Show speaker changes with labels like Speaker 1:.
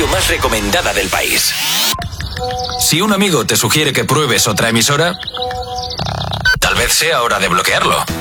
Speaker 1: más recomendada del país.
Speaker 2: Si un amigo te sugiere que pruebes otra emisora, tal vez sea hora de bloquearlo.